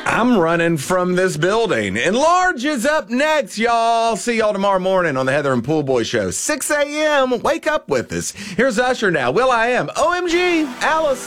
I'm running from this building. Enlarge is up next, y'all. See y'all tomorrow morning on the Heather and Pool Boy Show. 6 a.m. Wake up with us. Here's Usher now. Will I Am. OMG. Alice.